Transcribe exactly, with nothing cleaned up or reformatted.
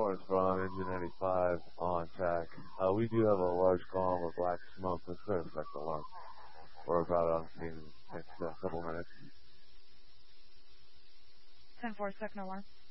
Lawrence from Engine ninety-five on track. Uh, we do have a large column of black smoke. Let's go to second alarm. We're about on scene in the next uh, couple minutes. ten four, second alarm.